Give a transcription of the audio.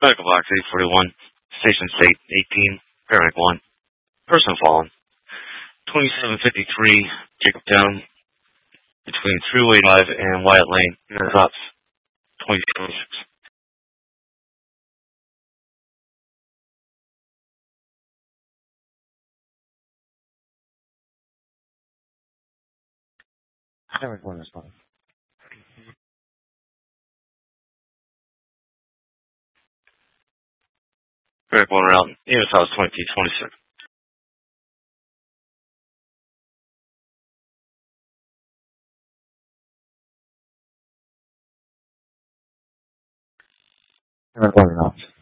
Medical box 841, station state 18, paramedic 1. Person fallen. 2753 Jacobtown, between Thruway Drive and Wyatt Lane, Minnesops, 2026. Paramedic 1 respond. Paramedic 1 route, Minnesops, 2026. Paramedic 1 route.